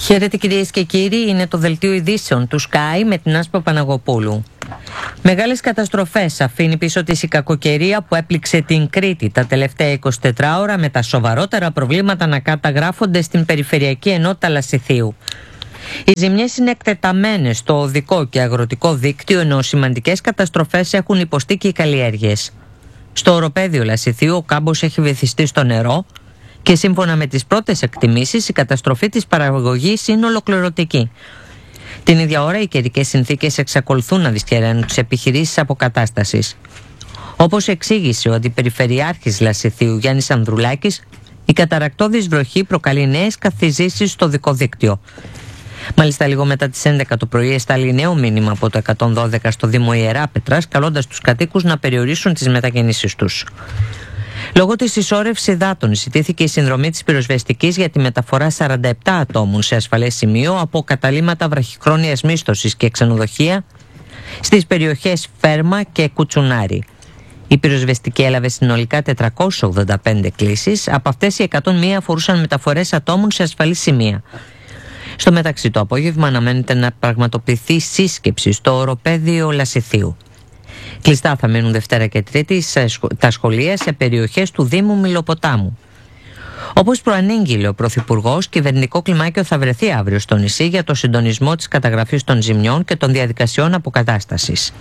Χαίρετε κυρίες και κύριοι, είναι το δελτίο ειδήσεων του Sky με την Άσπα Παναγοπούλου. Μεγάλες καταστροφές αφήνει πίσω της η κακοκαιρία που έπληξε την Κρήτη τα τελευταία 24 ώρα, με τα σοβαρότερα προβλήματα να καταγράφονται στην περιφερειακή ενότητα Λασιθίου. Οι ζημιές είναι εκτεταμένες στο οδικό και αγροτικό δίκτυο, ενώ σημαντικές καταστροφές έχουν υποστεί και οι καλλιέργειες. Στο οροπέδιο Λασιθίου ο κάμπος έχει βυθιστεί στο νερό και σύμφωνα με τις πρώτες εκτιμήσεις η καταστροφή της παραγωγής είναι ολοκληρωτική. Την ίδια ώρα οι καιρικές συνθήκες εξακολουθούν να δυσχεραίνουν τις επιχειρήσεις αποκατάστασης. Όπως εξήγησε ο Αντιπεριφερειάρχης Λασιθίου Γιάννης Ανδρουλάκης, η καταρρακτώδης βροχή προκαλεί νέες καθυζήσεις στο οδικό δίκτυο. Μάλιστα, λίγο μετά τις 11 το πρωί εστάλει νέο μήνυμα από το 112 στο Δήμο Ιεράπετρας, καλώντας τους κατοίκους να περιορίσουν τις μετακινήσεις τους. Λόγω της συσσόρευσης υδάτων ζητήθηκε η συνδρομή της πυροσβεστικής για τη μεταφορά 47 ατόμων σε ασφαλές σημείο από καταλύματα βραχυχρόνιας μίσθωσης και ξενοδοχεία στις περιοχές Φέρμα και Κουτσουνάρη. Η πυροσβεστική έλαβε συνολικά 485 κλήσεις, από αυτές οι 101 αφορούσαν μεταφορές ατόμων σε ασφαλή σημεία. Στο μεταξύ, το απόγευμα αναμένεται να πραγματοποιηθεί σύσκεψη στο οροπέδιο Λασιθίου. Κλειστά θα μείνουν Δευτέρα και Τρίτη τα σχολεία σε περιοχές του Δήμου Μηλοποτάμου. Όπως προανήγγειλε ο Πρωθυπουργός, κυβερνητικό κλιμάκιο θα βρεθεί αύριο στο νησί για το συντονισμό της καταγραφής των ζημιών και των διαδικασιών αποκατάστασης.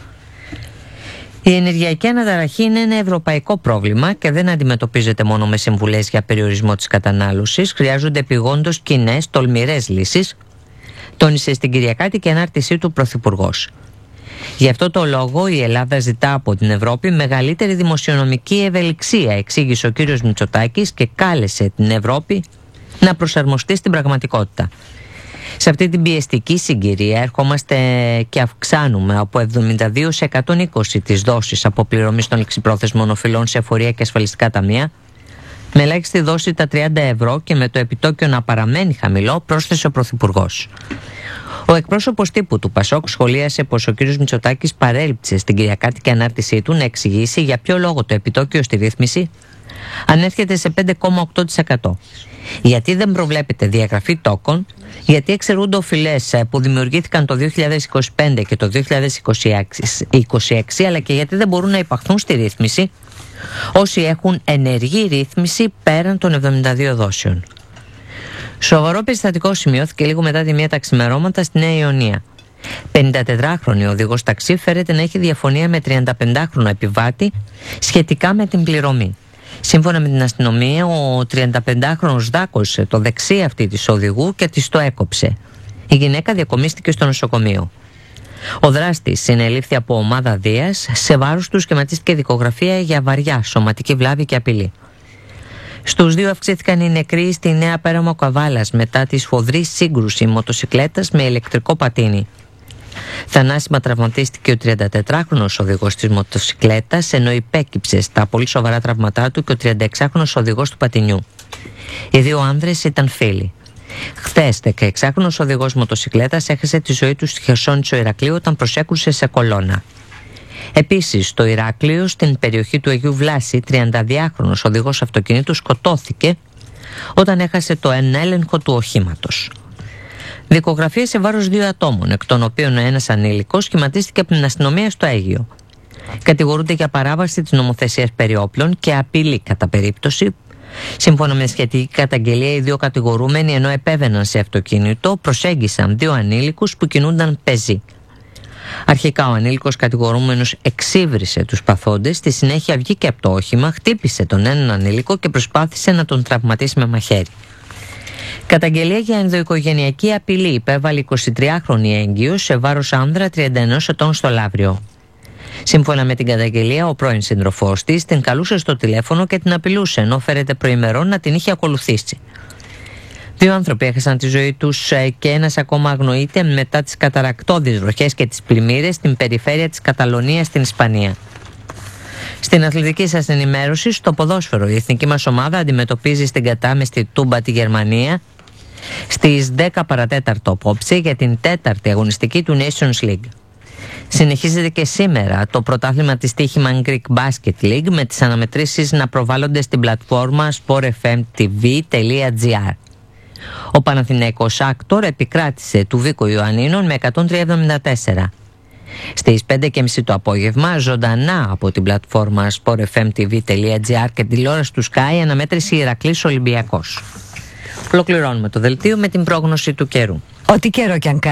Η ενεργειακή αναταραχή είναι ένα ευρωπαϊκό πρόβλημα και δεν αντιμετωπίζεται μόνο με συμβουλές για περιορισμό της κατανάλωσης. Χρειάζονται επειγόντως κοινές, τολμηρές λύσεις, τόνισε στην Κυριακάτικη ανάρτησή του Πρωθυπουργός. Γι' αυτό το λόγο η Ελλάδα ζητά από την Ευρώπη μεγαλύτερη δημοσιονομική ευελιξία, εξήγησε ο κύριος Μητσοτάκης, και κάλεσε την Ευρώπη να προσαρμοστεί στην πραγματικότητα. Σε αυτή την πιεστική συγκυρία ερχόμαστε και αυξάνουμε από 72 σε 120 τις δόσεις αποπληρωμής των ληξιπρόθεσμων οφειλών σε εφορία και ασφαλιστικά ταμεία, με ελάχιστη δόση τα 30 ευρώ και με το επιτόκιο να παραμένει χαμηλό, πρόσθεσε ο Πρωθυπουργός. Ο εκπρόσωπος τύπου του ΠΑΣΟΚ σχολίασε πως ο κ. Μητσοτάκης παρέλειψε στην Κυριακάτικη ανάρτησή του να εξηγήσει για ποιο λόγο το επιτόκιο στη ρύθμιση ανέρχεται σε 5,8%. Γιατί δεν προβλέπεται διαγραφή τόκων, γιατί εξαιρούνται οφειλές που δημιουργήθηκαν το 2025 και το 2026, αλλά και γιατί δεν μπορούν να υπαχθούν στη ρύθμιση όσοι έχουν ενεργή ρύθμιση πέραν των 72 δόσεων. Σοβαρό περιστατικό σημειώθηκε λίγο μετά τη 1 τα ξημερώματα στη Νέα Ιωνία. 54χρονη οδηγός ταξί φέρεται να έχει διαφωνία με 35χρονο επιβάτη σχετικά με την πληρωμή. Σύμφωνα με την αστυνομία, ο 35χρονος δάκωσε το δεξί αυτή της οδηγού και της το έκοψε. Η γυναίκα διακομίστηκε στο νοσοκομείο. Ο δράστης συνελήφθη από ομάδα Δίας, σε βάρος του σχηματίστηκε δικογραφία για βαριά σωματική βλάβη και απειλή. Στους 2 αυξήθηκαν οι νεκροί στη Νέα Πέραμο Καβάλας μετά τη σφοδρή σύγκρουση μοτοσικλέτας με ηλεκτρικό πατίνι. Θανάσιμα τραυματίστηκε ο 34χρονος οδηγός της μοτοσικλέτας, ενώ υπέκυψε στα πολύ σοβαρά τραυματά του και ο 36χρονος οδηγός του πατινιού. Οι 2 άνδρες ήταν φίλοι. Χθες, 16χρονος οδηγός μοτοσικλέτας έχασε τη ζωή του στη Χερσόνησο Ηρακλείου όταν προσέκρουσε σε κολόνα. Επίσης, στο Ηράκλειο, στην περιοχή του Αγίου Βλάση, 32χρονος οδηγός αυτοκινήτου σκοτώθηκε όταν έχασε το ενέλεγχο του οχήματος. Δικογραφία σε βάρος 2 ατόμων, εκ των οποίων ένας ανήλικος σχηματίστηκε από την αστυνομία στο Αίγυο. Κατηγορούνται για παράβαση της νομοθεσίας περί όπλων και απειλή κατά περίπτωση. Σύμφωνα με σχετική καταγγελία, οι 2 κατηγορούμενοι, ενώ επέβαιναν σε αυτοκίνητο, προσέγγισαν 2 ανήλικους που κινούνταν πεζοί. Αρχικά ο ανήλικος κατηγορούμενος εξύβρισε τους παθόντες, στη συνέχεια βγήκε από το όχημα, χτύπησε τον έναν ανήλικο και προσπάθησε να τον τραυματίσει με μαχαίρι. Καταγγελία για ενδοοικογενειακή απειλή υπέβαλε 23χρονη έγκυος σε βάρος άνδρα 31 ετών στο Λαύριο. Σύμφωνα με την καταγγελία, ο πρώην σύντροφός της την καλούσε στο τηλέφωνο και την απειλούσε, ενώ φέρεται προημερών να την είχε ακολουθήσει. 2 άνθρωποι έχασαν τη ζωή τους και ένας ακόμα αγνοείται μετά τις καταρρακτώδεις βροχές και τις πλημμύρες στην περιφέρεια της Καταλωνίας στην Ισπανία. Στην αθλητική σας ενημέρωση, στο ποδόσφαιρο, η εθνική μας ομάδα αντιμετωπίζει στην κατάμεστη Τούμπα τη Γερμανία στις 10 παρατέταρτο απόψε για την 4η αγωνιστική του Nations League. Συνεχίζεται και σήμερα το πρωτάθλημα της Τύχημαν Greek Basket League, με τις αναμετρήσεις να προβάλλονται στην πλατφόρμα sportfmtv.gr. Ο Παναθηναϊκός Άκτορ επικράτησε του Βίκο Ιωαννίνων με 103-74. Στις 5.30 το απόγευμα, ζωντανά από την πλατφόρμα sportfmtv.gr και τηλεόραση του Sky, αναμέτρηση Ηρακλής Ολυμπιακός. Ολοκληρώνουμε το δελτίο με την πρόγνωση του καιρού. Ό,τι καιρό κι αν